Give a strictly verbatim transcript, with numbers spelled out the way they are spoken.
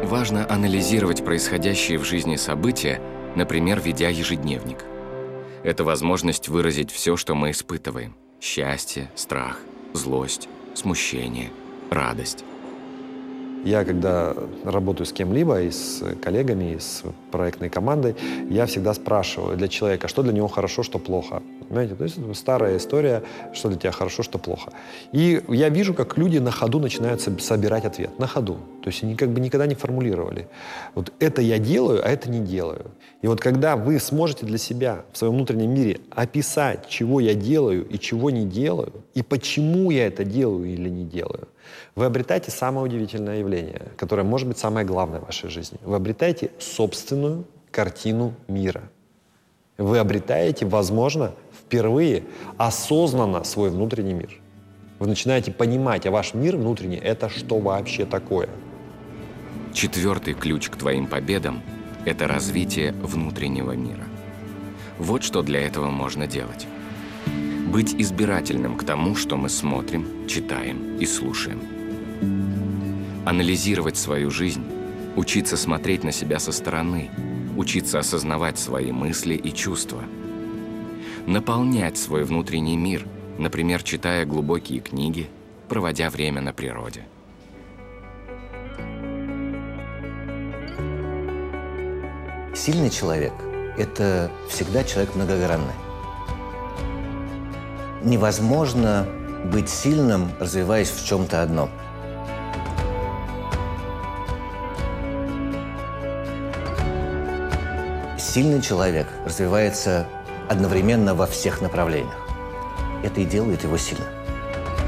Важно анализировать происходящие в жизни события, например, ведя ежедневник. Это возможность выразить все, что мы испытываем: счастье, страх, злость, смущение, радость. Я, когда работаю с кем-либо, и с коллегами, и с проектной командой, я всегда спрашиваю для человека, что для него хорошо, что плохо. Понимаете? То есть это старая история, что для тебя хорошо, что плохо. И я вижу, как люди на ходу начинают собирать ответ. На ходу. То есть они как бы никогда не формулировали. Вот это я делаю, а это не делаю. И вот когда вы сможете для себя в своем внутреннем мире описать, чего я делаю и чего не делаю, и почему я это делаю или не делаю, вы обретаете самое удивительное явление, которое может быть самое главное в вашей жизни. Вы обретаете собственную картину мира. Вы обретаете, возможно, впервые осознанно свой внутренний мир. Вы начинаете понимать, а ваш мир внутренний — это что вообще такое? Четвертый ключ к твоим победам – это развитие внутреннего мира. Вот что для этого можно делать. Быть избирательным к тому, что мы смотрим, читаем и слушаем. Анализировать свою жизнь, учиться смотреть на себя со стороны, учиться осознавать свои мысли и чувства. Наполнять свой внутренний мир, например, читая глубокие книги, проводя время на природе. Сильный человек – это всегда человек многогранный. Невозможно быть сильным, развиваясь в чем-то одном. Сильный человек развивается одновременно во всех направлениях. Это и делает его сильным.